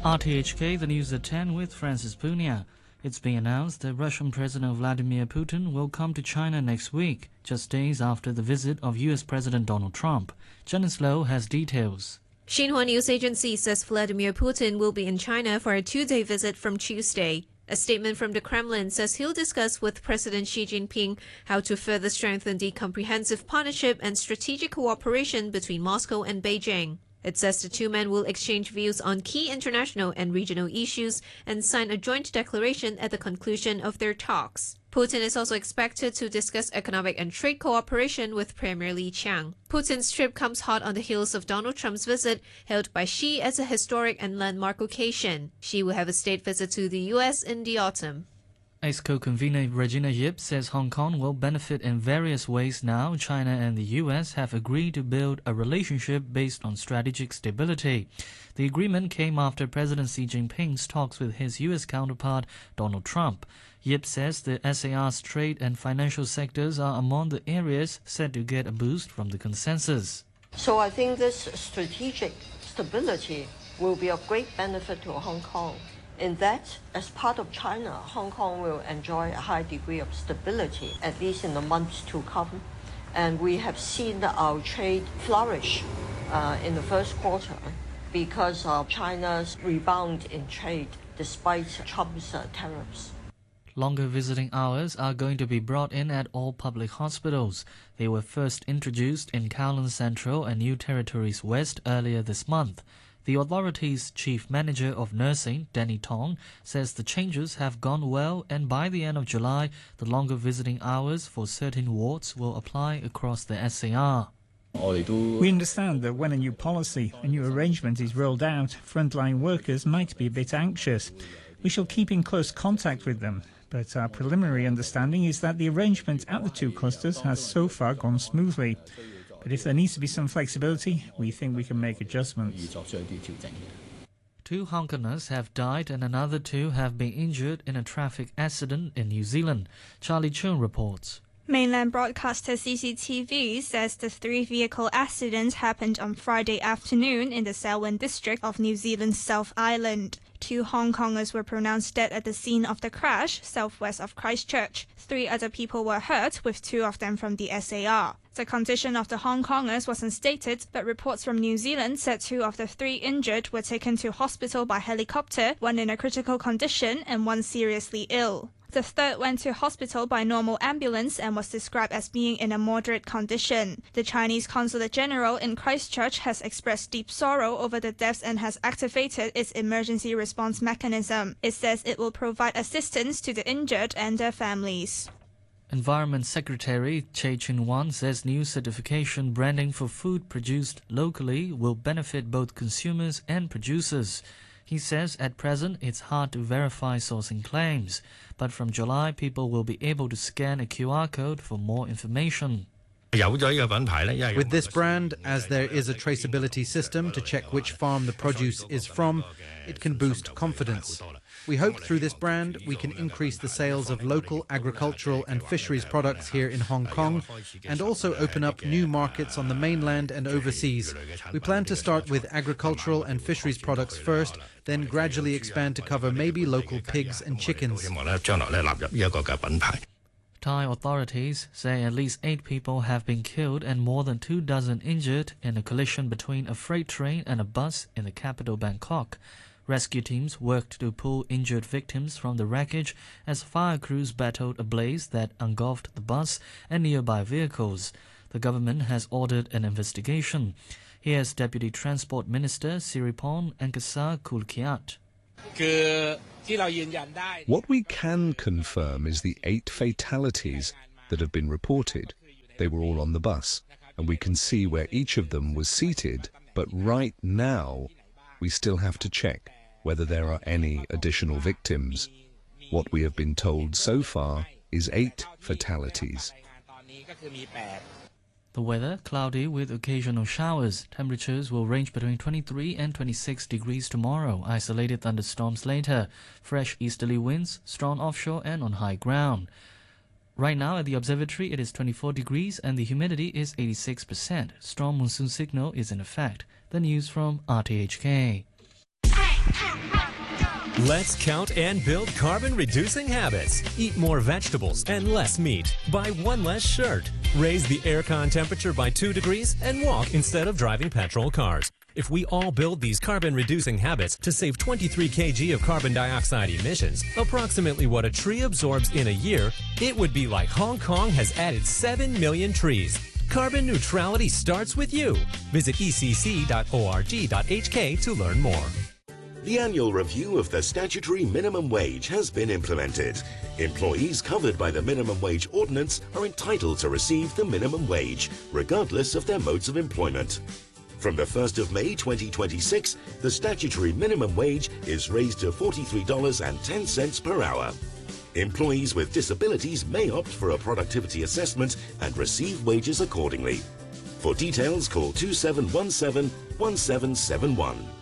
RTHK, the news at 10 with Francis Punia. It's been announced that Russian President Vladimir Putin will come to China next week, just days after the visit of US President Donald Trump. Janice Low has details. Xinhua News Agency says Vladimir Putin will be in China for a two-day visit from Tuesday. A statement from the Kremlin says he'll discuss with President Xi Jinping how to further strengthen the comprehensive partnership and strategic cooperation between Moscow and Beijing. It says the two men will exchange views on key international and regional issues and sign a joint declaration at the conclusion of their talks. Putin is also expected to discuss economic and trade cooperation with Premier Li Qiang. Putin's trip comes hot on the heels of Donald Trump's visit, hailed by Xi as a historic and landmark occasion. Xi will have a state visit to the U.S. in the autumn. ASCO convener Regina Yip says Hong Kong will benefit in various ways now China and the US have agreed to build a relationship based on strategic stability. The agreement came after President Xi Jinping's talks with his US counterpart Donald Trump. Yip says the SAR's trade and financial sectors are among the areas set to get a boost from the consensus. So I think this strategic stability will be of great benefit to Hong Kong. In that, as part of China, Hong Kong will enjoy a high degree of stability, at least in the months to come. And we have seen our trade flourish in the first quarter because of China's rebound in trade despite Trump's tariffs. Longer visiting hours are going to be brought in at all public hospitals. They were first introduced in Kowloon Central and New Territories West earlier this month. The authority's chief manager of nursing, Danny Tong, says the changes have gone well and by the end of July, the longer visiting hours for certain wards will apply across the SAR. We understand that when a new policy, a new arrangement is rolled out, frontline workers might be a bit anxious. We shall keep in close contact with them, but our preliminary understanding is that the arrangement at the two clusters has so far gone smoothly. But if there needs to be some flexibility, we think we can make adjustments. 2 Hong Kongers have died and another 2 have been injured in a traffic accident in New Zealand. Charlie Chung reports. Mainland broadcaster CCTV says the 3-vehicle accident happened on Friday afternoon in the Selwyn district of New Zealand's South Island. 2 Hong Kongers were pronounced dead at the scene of the crash, southwest of Christchurch. 3 other people were hurt, with 2 of them from the SAR. The condition of the Hong Kongers wasn't stated, but reports from New Zealand said 2 of the 3 injured were taken to hospital by helicopter, 1 in a critical condition and 1 seriously ill. The 3rd went to hospital by normal ambulance and was described as being in a moderate condition. The Chinese Consulate General in Christchurch has expressed deep sorrow over the deaths and has activated its emergency response mechanism. It says it will provide assistance to the injured and their families. Environment Secretary Chey Chun-wan says new certification branding for food produced locally will benefit both consumers and producers. He says at present it's hard to verify sourcing claims, but from July people will be able to scan a QR code for more information. With this brand, as there is a traceability system to check which farm the produce is from, it can boost confidence. We hope through this brand we can increase the sales of local agricultural and fisheries products here in Hong Kong and also open up new markets on the mainland and overseas. We plan to start with agricultural and fisheries products first, then gradually expand to cover maybe local pigs and chickens. Thai authorities say at least 8 people have been killed and more than 24 injured in a collision between a freight train and a bus in the capital Bangkok. Rescue teams worked to pull injured victims from the wreckage as fire crews battled a blaze that engulfed the bus and nearby vehicles. The government has ordered an investigation. Here's Deputy Transport Minister Siripon Ankasa Kulkiat. What we can confirm is the 8 fatalities that have been reported. They were all on the bus, and we can see where each of them was seated, but right now we still have to check whether there are any additional victims. What we have been told so far is 8 fatalities. The weather, cloudy with occasional showers. Temperatures will range between 23 and 26 degrees tomorrow. Isolated thunderstorms later. Fresh easterly winds, strong offshore and on high ground. Right now at the observatory it is 24 degrees and the humidity is 86%. Strong monsoon signal is in effect. The news from RTHK. Let's count and build carbon-reducing habits. Eat more vegetables and less meat. Buy one less shirt. Raise the aircon temperature by 2 degrees and walk instead of driving petrol cars. If we all build these carbon-reducing habits to save 23 kg of carbon dioxide emissions, approximately what a tree absorbs in a year, it would be like Hong Kong has added 7 million trees. Carbon neutrality starts with you. Visit ecc.org.hk to learn more. The annual review of the statutory minimum wage has been implemented. Employees covered by the Minimum Wage Ordinance are entitled to receive the minimum wage, regardless of their modes of employment. From the 1st of May 2026, the statutory minimum wage is raised to $43.10 per hour. Employees with disabilities may opt for a productivity assessment and receive wages accordingly. For details, call 2717 1771.